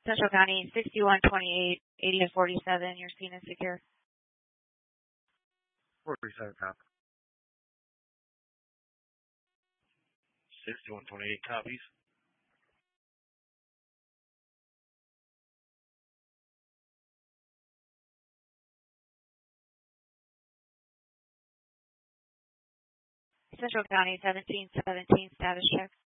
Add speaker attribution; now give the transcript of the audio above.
Speaker 1: Central County 6128, 80 to 47. You're seen and secure.
Speaker 2: 47 copy. 6128 copies.
Speaker 1: Central County 1717 status check.